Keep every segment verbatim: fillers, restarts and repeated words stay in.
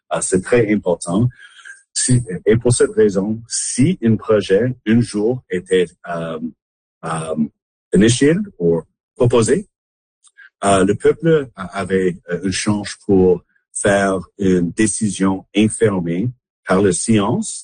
Uh, c'est très important. Si, et pour cette raison, si un projet, un jour, était um, um, initié ou proposé, uh, le peuple avait une chance pour faire une décision informée par la science.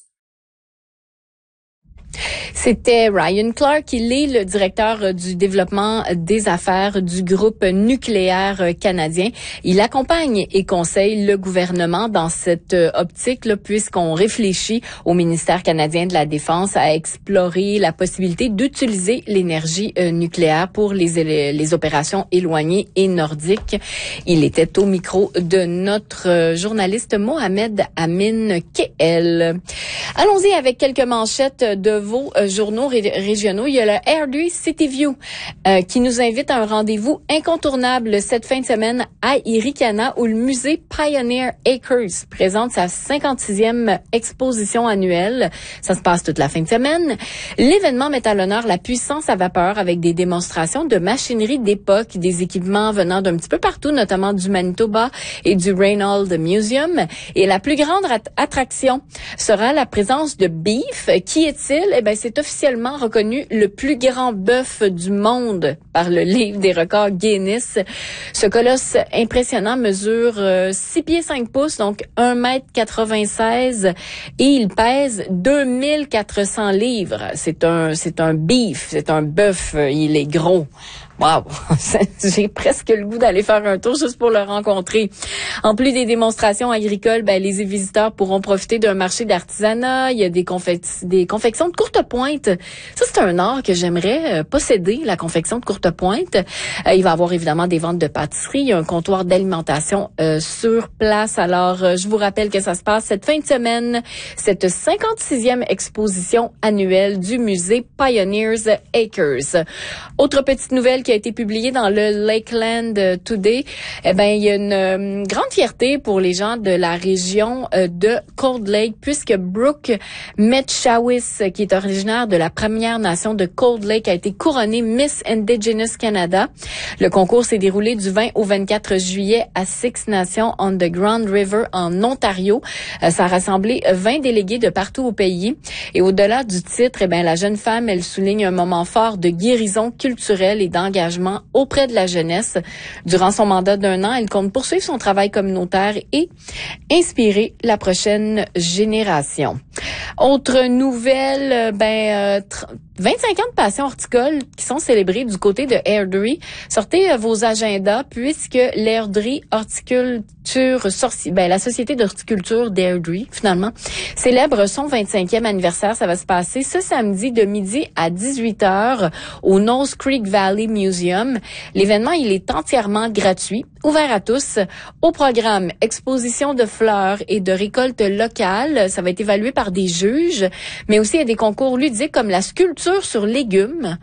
C'était Ryan Clark, il est le directeur du développement des affaires du groupe nucléaire canadien. Il accompagne et conseille le gouvernement dans cette optique, là, puisqu'on réfléchit au ministère canadien de la Défense à explorer la possibilité d'utiliser l'énergie nucléaire pour les, les opérations éloignées et nordiques. Il était au micro de notre journaliste Mohamed Amin Keel. Allons-y avec quelques manchettes de vos euh, journaux ré- régionaux. Il y a le Airdrie City View euh, qui nous invite à un rendez-vous incontournable cette fin de semaine à Irricana où le musée Pioneer Acres présente sa cinquante-sixième exposition annuelle. Ça se passe toute la fin de semaine. L'événement met à l'honneur la puissance à vapeur avec des démonstrations de machinerie d'époque, des équipements venant d'un petit peu partout, notamment du Manitoba et du Reynolds Museum. Et la plus grande at- attraction sera la présence de Beef. Qui est-il? Eh bien, c'est officiellement reconnu le plus grand bœuf du monde par le livre des records Guinness. Ce colosse impressionnant mesure euh, six pieds cinq pouces, donc un mètre quatre-vingt-seize, et il pèse deux mille quatre cents livres. C'est un, c'est un beef, c'est un bœuf, il est gros. Wow! J'ai presque le goût d'aller faire un tour juste pour le rencontrer. En plus des démonstrations agricoles, ben, les visiteurs pourront profiter d'un marché d'artisanat. Il y a des, confec- des confections de courte pointe. Ça, c'est un art que j'aimerais euh, posséder, la confection de courte pointe. Euh, il va y avoir évidemment des ventes de pâtisserie. Il y a un comptoir d'alimentation euh, sur place. Alors, euh, je vous rappelle que ça se passe cette fin de semaine, cette cinquante-sixième exposition annuelle du musée Pioneers Acres. Autre petite nouvelle qui a été publié dans le Lakeland Today, eh ben il y a une euh, grande fierté pour les gens de la région euh, de Cold Lake puisque Brooke Metchawis, qui est originaire de la Première Nation de Cold Lake, a été couronnée Miss Indigenous Canada. Le concours s'est déroulé du vingt au vingt-quatre juillet à Six Nations on the Grand River en Ontario. Euh, ça a rassemblé vingt délégués de partout au pays. Et au-delà du titre, eh ben la jeune femme, elle souligne un moment fort de guérison culturelle et d'engagement engagement auprès de la jeunesse. Durant son mandat d'un an, elle compte poursuivre son travail communautaire et inspirer la prochaine génération. Autre nouvelle, ben, euh, vingt-cinq ans de passion horticole qui sont célébrés du côté de Airdrie. Sortez euh, vos agendas puisque l'Airdrie Horticulture Sorcier, ben, la Société d'horticulture d'Airdrie, finalement, célèbre son vingt-cinquième anniversaire. Ça va se passer ce samedi de midi à dix-huit heures au Nose Creek Valley Museum. L'événement, il est entièrement gratuit, ouvert à tous. Au programme, exposition de fleurs et de récoltes locales. Ça va être évalué par des juges, mais aussi il y a des concours ludiques comme la sculpture sur légumes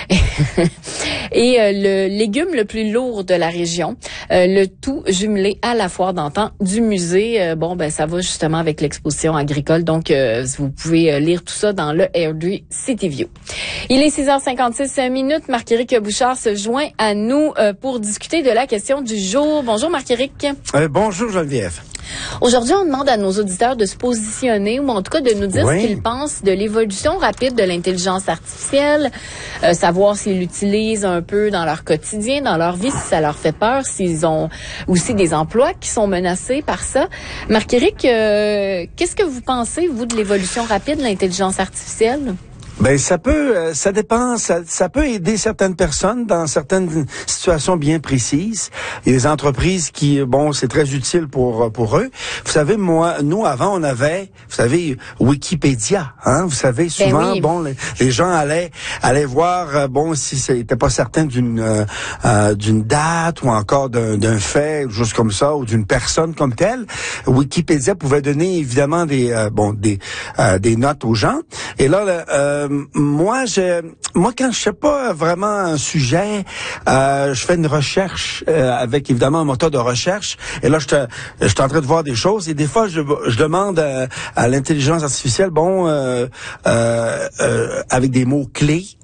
et euh, le légume le plus lourd de la région. Euh, le tout jumelé à la foire d'antan du musée. Euh, bon, ben ça va justement avec l'exposition agricole. Donc, euh, vous pouvez euh, lire tout ça dans le Airdrie City View. Il est six heures cinquante-six minutes. Marc-Éric Bouchard se joint à nous euh, pour discuter de la question du jour. Bonjour Marc-Éric. Euh, bonjour Geneviève. Aujourd'hui, on demande à nos auditeurs de se positionner ou en tout cas de nous dire oui. ce qu'ils pensent de l'évolution rapide de l'intelligence artificielle, euh, savoir s'ils l'utilisent un peu dans leur quotidien, dans leur vie, si ça leur fait peur, s'ils ont aussi des emplois qui sont menacés par ça. Marc-Éric, euh, qu'est-ce que vous pensez, vous, de l'évolution rapide de l'intelligence artificielle? Ben ça peut, ça dépend, ça, ça peut aider certaines personnes dans certaines situations bien précises. Il y a des entreprises qui, bon, c'est très utile pour pour eux. Vous savez, moi, nous avant on avait, vous savez, Wikipédia, hein. Vous savez, souvent, ben oui. bon, les, les gens allaient allaient voir, bon, si c'était pas certain d'une euh, d'une date ou encore d'un d'un fait, juste comme ça, ou d'une personne comme telle. Wikipédia pouvait donner évidemment des euh, bon des euh, des notes aux gens. Et là, le, euh, moi, je, moi, quand je sais pas vraiment un sujet, euh, je fais une recherche euh, avec évidemment un moteur de recherche. Et là, je te, je suis en train de voir des choses. Et des fois, je, je demande à, à l'intelligence artificielle, bon, euh, euh, euh, avec des mots clés.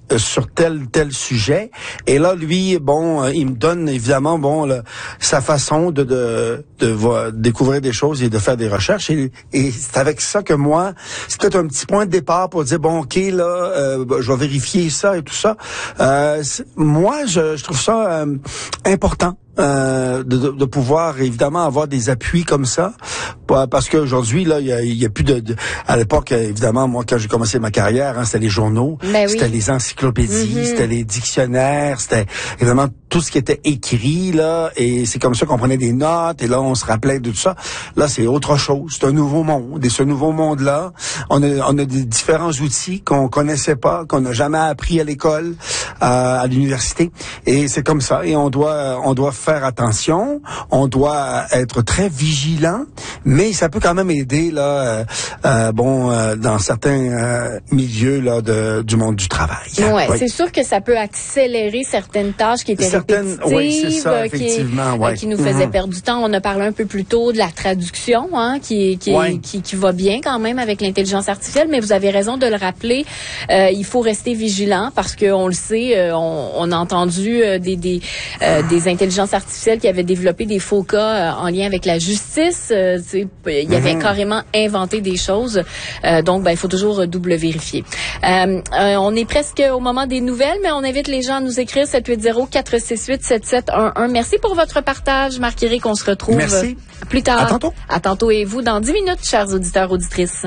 euh, sur tel tel sujet. Et là, lui, bon, euh, il me donne évidemment, bon, là, sa façon de de, de de découvrir des choses et de faire des recherches. Et, et c'est avec ça que moi, c'est peut-être un petit point de départ pour dire bon, ok, là, euh, je vais vérifier ça et tout ça. Euh, moi, je, je trouve ça euh, important. Euh, de, de, de pouvoir évidemment avoir des appuis comme ça, parce qu'aujourd'hui là il y a, y a plus de, de à l'époque évidemment moi quand j'ai commencé ma carrière hein, c'était les journaux, ben oui. C'était les encyclopédies, mm-hmm. C'était les dictionnaires, c'était évidemment tout ce qui était écrit là, et c'est comme ça qu'on prenait des notes et là on se rappelait de tout ça. Là c'est autre chose, c'est un nouveau monde, et ce nouveau monde là on a on a des différents outils qu'on connaissait pas, qu'on n'a jamais appris à l'école, à, à l'université, et c'est comme ça, et on doit on doit faire attention, on doit être très vigilant, mais ça peut quand même aider là, euh, euh, bon, euh, dans certains euh, milieux là de, du monde du travail. Ouais, oui. C'est sûr que ça peut accélérer certaines tâches qui étaient certaines, répétitives, oui, c'est ça, effectivement, qui, ouais. euh, qui nous faisaient mm-hmm. perdre du temps. On a parlé un peu plus tôt de la traduction, hein, qui qui, ouais. qui qui va bien quand même avec l'intelligence artificielle, mais vous avez raison de le rappeler. Euh, il faut rester vigilant parce que on le sait, euh, on, on a entendu euh, des des euh, des intelligences artificielle qui avait développé des faux cas euh, en lien avec la justice. Euh, il y avait mm-hmm. carrément inventé des choses. Euh, donc, ben, il faut toujours double vérifier. Euh, euh, on est presque au moment des nouvelles, mais on invite les gens à nous écrire sept huit zéro, quatre six huit, sept sept un un. Merci pour votre partage, Marc-Éric. On se retrouve Merci. plus tard. À tantôt. À tantôt et vous dans dix minutes, chers auditeurs, auditrices.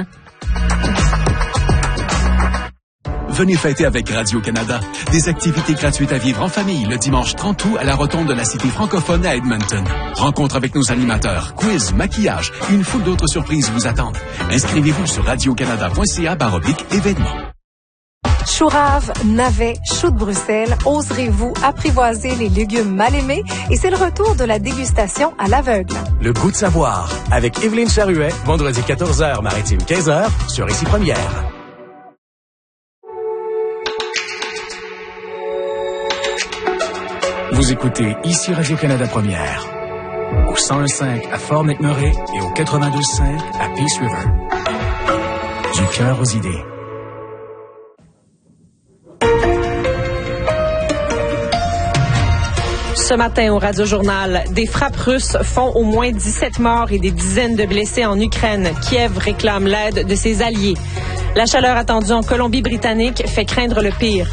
Venez fêter avec Radio-Canada. Des activités gratuites à vivre en famille le dimanche trente août à la rotonde de la Cité francophone à Edmonton. Rencontre avec nos animateurs, quiz, maquillage et une foule d'autres surprises vous attendent. Inscrivez-vous sur radiocanada.ca barre oblique événements. Chou rave, navets, choux de Bruxelles, oserez-vous apprivoiser les légumes mal aimés? Et c'est le retour de la dégustation à l'aveugle. Le goût de savoir, avec Évelyne Charuet, vendredi quatorze heures, maritime quinze heures, sur Ici Première. Vous écoutez Ici Radio-Canada Première, au cent un virgule cinq à Fort McMurray et au quatre-vingt-deux virgule cinq à Peace River. Du cœur aux idées. Ce matin au Radio-Journal, des frappes russes font au moins dix-sept morts et des dizaines de blessés en Ukraine. Kiev réclame l'aide de ses alliés. La chaleur attendue en Colombie-Britannique fait craindre le pire.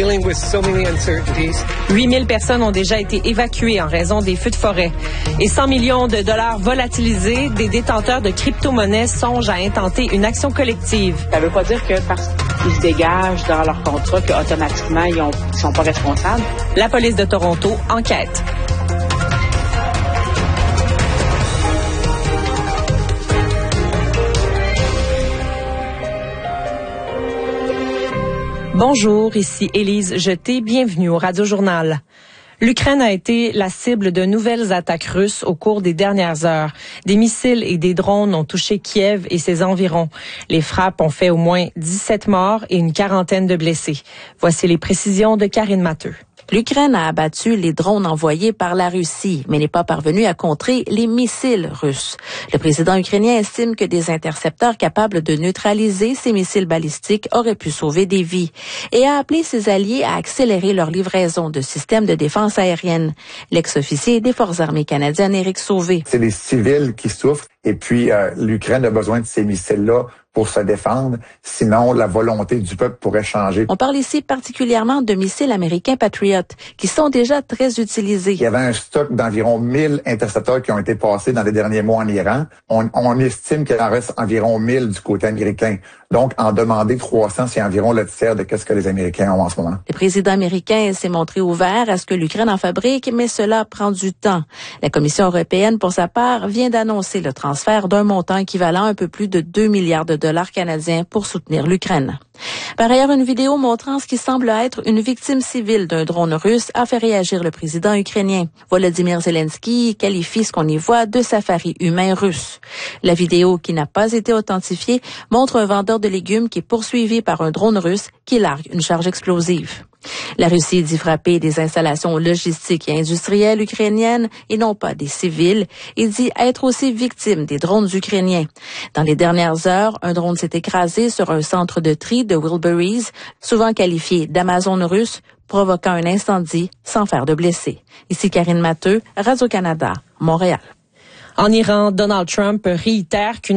huit mille personnes ont déjà été évacuées en raison des feux de forêt. Et cent millions de dollars volatilisés, des détenteurs de crypto-monnaies songent à intenter une action collective. Ça ne veut pas dire que parce qu'ils se dégagent dans leur contrat qu'automatiquement, ils ne sont pas responsables. La police de Toronto enquête. Bonjour, ici Élise Jeté, bienvenue au Radio-Journal. L'Ukraine a été la cible de nouvelles attaques russes au cours des dernières heures. Des missiles et des drones ont touché Kiev et ses environs. Les frappes ont fait au moins dix-sept morts et une quarantaine de blessés. Voici les précisions de Karine Matteux. L'Ukraine a abattu les drones envoyés par la Russie, mais n'est pas parvenue à contrer les missiles russes. Le président ukrainien estime que des intercepteurs capables de neutraliser ces missiles balistiques auraient pu sauver des vies et a appelé ses alliés à accélérer leur livraison de systèmes de défense aérienne. L'ex-officier des Forces armées canadiennes, Éric Sauvé. C'est les civils qui souffrent et puis euh, l'Ukraine a besoin de ces missiles-là pour se défendre, sinon la volonté du peuple pourrait changer. On parle ici particulièrement de missiles américains Patriot, qui sont déjà très utilisés. Il y avait un stock d'environ mille intercepteurs qui ont été passés dans les derniers mois en Iran. On, on estime qu'il en reste environ mille du côté américain. Donc, en demander trois cents, c'est environ le tiers de ce que les Américains ont en ce moment. Le président américain s'est montré ouvert à ce que l'Ukraine en fabrique, mais cela prend du temps. La Commission européenne, pour sa part, vient d'annoncer le transfert d'un montant équivalent à un peu plus de deux milliards de dollars canadiens pour soutenir l'Ukraine. Par ailleurs, une vidéo montrant ce qui semble être une victime civile d'un drone russe a fait réagir le président ukrainien. Volodymyr Zelensky qualifie ce qu'on y voit de safari humain russe. La vidéo, qui n'a pas été authentifiée, montre un vendeur de légumes qui est poursuivi par un drone russe qui largue une charge explosive. La Russie dit frapper des installations logistiques et industrielles ukrainiennes et non pas des civils et dit être aussi victime des drones ukrainiens. Dans les dernières heures, un drone s'est écrasé sur un centre de tri de Wilburys, souvent qualifié d'Amazon russe, provoquant un incendie sans faire de blessés. Ici Karine Matteux, Radio-Canada, Montréal. En Iran, Donald Trump réitère qu'une